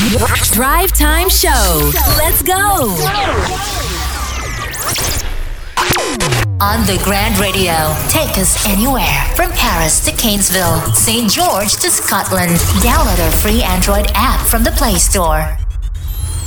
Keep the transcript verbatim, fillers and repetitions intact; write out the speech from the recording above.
Drive Time Show. Let's go. On the Grand Radio, take us anywhere from Paris to Cairnsville, Saint George to Scotland. Download our free Android app from the Play Store.